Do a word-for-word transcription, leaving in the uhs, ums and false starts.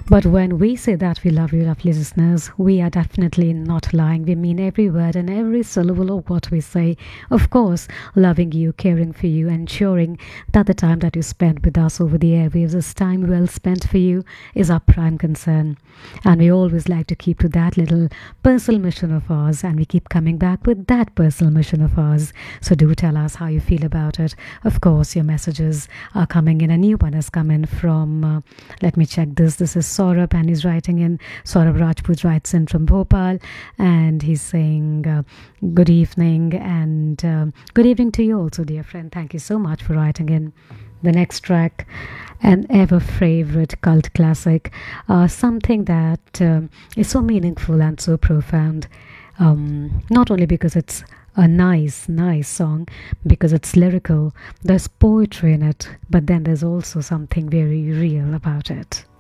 But when we say that we love you, lovely listeners, we are definitely not lying. We mean every word and every syllable of what we say. Of course, loving you, caring for you, ensuring that the time that you spend with us over the airwaves is time well spent for you is our prime concern. And we always like to keep to that little personal mission of ours, and we keep coming back with that personal mission of ours. So do tell us how you feel about it. Of course, your messages are coming in. A new one has come in from, uh, let me check this. This is Saurabh, and he's writing in. Saurabh Rajput writes in from Bhopal, and he's saying, uh, good evening, and uh, good evening to you also, dear friend. Thank you so much for writing in. The next track, an ever favorite cult classic, uh, something that um, is so meaningful and so profound. Um, not only because it's a nice, nice song, because it's lyrical, there's poetry in it, but then there's also something very real about it.